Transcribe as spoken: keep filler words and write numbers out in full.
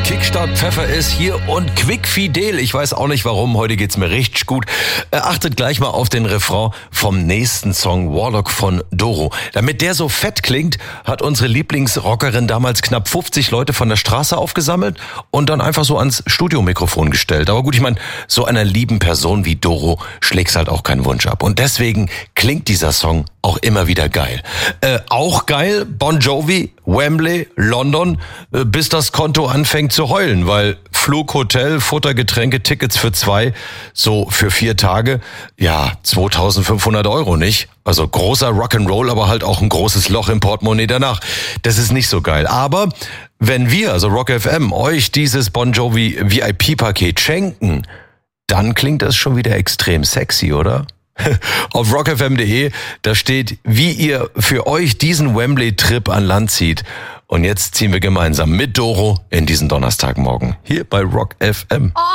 Kickstart Pfeffer ist hier und Quick Fidel. Ich weiß auch nicht warum, heute geht's mir richtig gut. Äh, achtet gleich mal auf den Refrain vom nächsten Song Warlock von Doro. Damit der so fett klingt, hat unsere Lieblingsrockerin damals knapp fünfzig Leute von der Straße aufgesammelt und dann einfach so ans Studiomikrofon gestellt. Aber gut, ich meine, so einer lieben Person wie Doro schlägt's halt auch keinen Wunsch ab. Und deswegen klingt dieser Song auch immer wieder geil. Äh, auch geil, Bon Jovi, Wembley, London, äh, bis das Konto anfängt zu heulen, weil Flug, Hotel, Futter, Getränke, Tickets für zwei, so für vier Tage, ja, zweitausendfünfhundert Euro, nicht? Also großer Rock'n'Roll, aber halt auch ein großes Loch im Portemonnaie danach. Das ist nicht so geil. Aber wenn wir, also Rock F M, euch dieses Bon Jovi V I P-Paket schenken, dann klingt das schon wieder extrem sexy, oder? Auf rock f m punkt d e, da steht, wie ihr für euch diesen Wembley-Trip an Land zieht. Und jetzt ziehen wir gemeinsam mit Doro in diesen Donnerstagmorgen hier bei Rock F M.